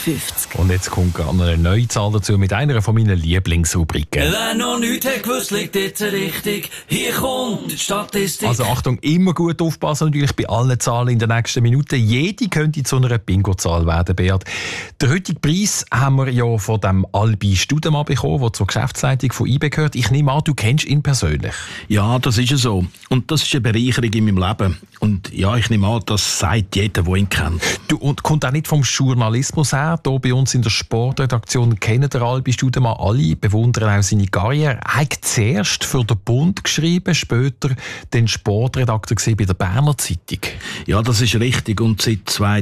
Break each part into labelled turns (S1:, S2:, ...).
S1: 50.
S2: Und jetzt kommt gerade eine neue Zahl dazu mit einer von meinen Lieblingsrubriken.
S3: Wer noch nichts hat gewusst, liegt jetzt richtig. Hier kommt die Statistik.
S2: Also Achtung, immer gut aufpassen natürlich bei allen Zahlen in den nächsten Minuten. Jede könnte zu einer Bingo-Zahl werden, Beat. Den heutigen Preis haben wir ja von dem Albi Studemann bekommen, der zur Geschäftsleitung von IB gehört. Ich nehme an, du kennst ihn persönlich.
S4: Ja, das ist so. Und das ist eine Bereicherung in meinem Leben. Und ja, ich nehme an, das sagt jeder, der ihn kennt.
S2: Du, und kommt auch nicht vom Journalismus her. Hier bei uns in der Sportredaktion kennen der Albi Studemann alle, bewundern auch seine Karriere. Er hat zuerst für den Bund geschrieben, später den Sportredakteur bei der Berner Zeitung.
S4: Ja, das ist richtig. Und seit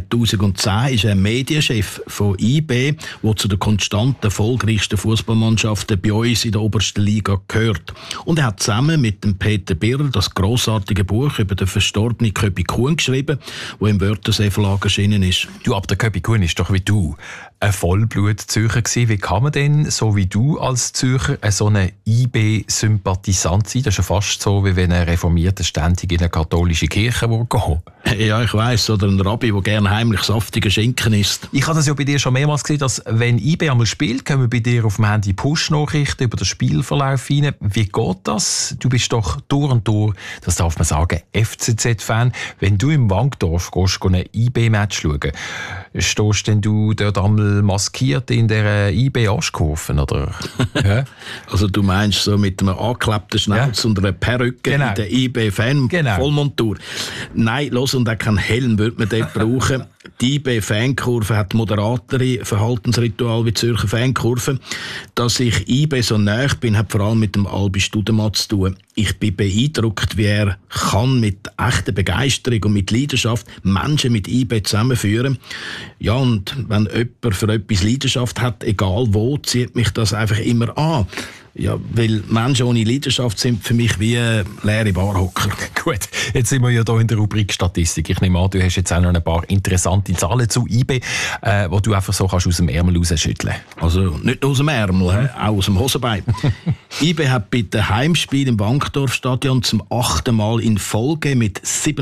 S4: 2010 ist er Medienchef von IB, der zu den konstant erfolgreichsten Fußballmannschaften bei uns in der obersten Liga gehört. Und er hat zusammen mit dem Peter Birrer das grossartige Buch über den verstorbenen Köpi Kuhn geschrieben, das im Wörthersee Verlag erschienen ist.
S2: Du, aber der Köpi Kuhn ist doch wie du ein Vollblut-Zürcher gewesen. Wie kann man denn, so wie du als Zürcher, so ein IB-Sympathisant sein? Das ist ja fast so, wie wenn ein Reformierter ständig in eine katholische Kirche gehen.
S4: Ja, ich weiss. Oder ein Rabbi, der gerne heimlich saftigen Schinken isst.
S2: Ich habe das ja bei dir schon mehrmals gesehen, dass wenn IB einmal spielt, kommen bei dir auf dem Handy Push-Nachrichten über den Spielverlauf rein. Wie geht das? Du bist doch durch und durch, das darf man sagen, FCZ-Fan. Wenn du im Wankdorf gehst, ein IB-Match schauen, stehst denn du dort einmal maskiert in der IB-Aschkurve, oder? Ja?
S4: Also du meinst so mit einem angeklebten Schnauz und einer Perücke in der IB-Fan-Vollmontur? Nein, los, und auch keinen Helm würde man dort brauchen. Die IB-Fankurve hat moderatere Verhaltensritual wie die Zürcher Fankurve. Dass ich IB so nahe bin, hat vor allem mit dem Albi Studemann zu tun. Ich bin beeindruckt, wie er kann mit echter Begeisterung und mit Leidenschaft Menschen mit IB zusammenführen. Ja, und wenn jemand für etwas Leidenschaft hat, egal wo, zieht mich das einfach immer an. Ja, weil Menschen ohne Leidenschaft sind für mich wie leere Barhocker.
S2: Gut, jetzt sind wir ja hier in der Rubrik Statistik. Ich nehme an, du hast jetzt auch noch ein paar interessante Zahlen zu IB, die du einfach so kannst aus dem Ärmel rausschütteln.
S4: Also nicht nur aus dem Ärmel, auch aus dem Hosenbein. IB hat bei dem Heimspiel im Wankdorfstadion zum 8. Mal in Folge mit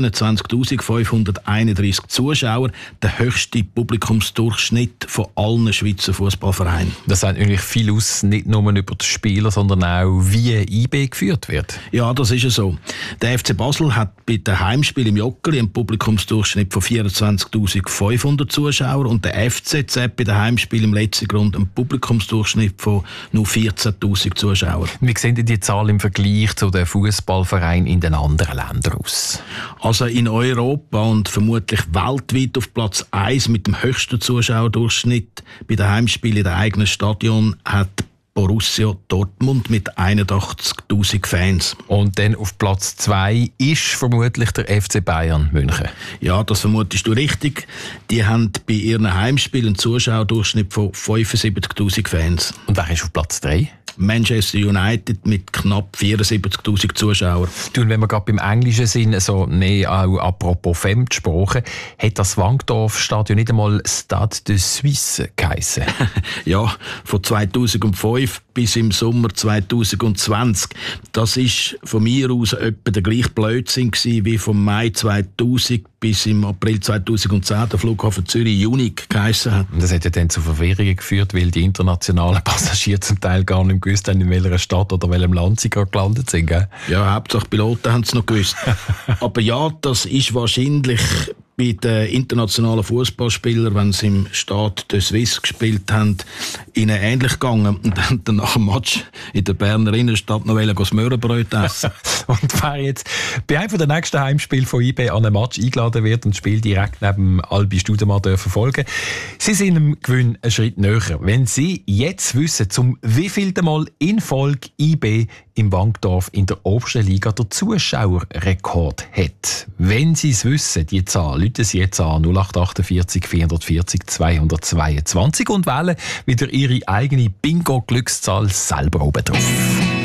S4: 27.531 Zuschauern den höchsten Publikumsdurchschnitt von allen Schweizer Fußballvereinen.
S2: Das sagt natürlich viel aus, nicht nur über das Spiel, sondern auch, wie IB geführt wird.
S4: Ja, das ist ja so. Der FC Basel hat bei dem Heimspiel im Joggeli einen Publikumsdurchschnitt von 24.500 Zuschauern und der FCZ bei dem Heimspiel im letzten Grund einen Publikumsdurchschnitt von nur 14.000 Zuschauern.
S2: Wie sehen denn die Zahlen im Vergleich zu den Fußballvereinen in den anderen Ländern aus?
S4: Also in Europa und vermutlich weltweit auf Platz 1 mit dem höchsten Zuschauerdurchschnitt bei den Heimspielen in dem eigenen Stadion hat Borussia Dortmund mit 81.000 Fans.
S2: Und dann auf Platz 2 ist vermutlich der FC Bayern München.
S4: Ja, das vermutest du richtig. Die haben bei ihren Heimspielen einen Zuschauerdurchschnitt von 75.000 Fans.
S2: Und wer ist auf Platz 3?
S4: Manchester United mit knapp 74.000 Zuschauern.
S2: Du, und wenn wir gerade beim Englischen sind, also auch apropos Fremdsprache, hat das Wankdorf-Stadion nicht einmal Stade de Suisse geheissen?
S4: Ja, von 2005 bis im Sommer 2020. Das ist von mir aus etwa der gleiche Blödsinn gewesen, wie vom Mai 2000 bis im April 2010 der Flughafen Zürich Unique geheissen hat.
S2: Das hat ja dann zu Verwirrungen geführt, weil die internationalen Passagiere zum Teil gar nicht gewusst haben, in welcher Stadt oder welchem Land sie gerade gelandet sind. Gell?
S4: Ja, Hauptsache Piloten haben es noch gewusst. Aber ja, das ist wahrscheinlich bei den internationalen Fußballspielern, wenn sie im Stade de Suisse gespielt haben, ihnen ähnlich gegangen und dann nach dem Match in der Berner Innenstadt noch das Möhrenbrot essen.
S2: Und wer jetzt bei einem der nächsten Heimspiele von IB an einem Match eingeladen wird und das Spiel direkt neben Albi Studemann verfolgen, sie sind dem Gewinn einen Schritt näher. Wenn sie jetzt wissen, zum wievielten Mal in Folge IB im Wankdorf in der obersten Liga der Zuschauerrekord hat. Wenn sie es wissen, die Zahl, rufen Sie jetzt an 0848 440 222 und wählen wieder Ihre eigene Bingo-Glückszahl selber oben drauf.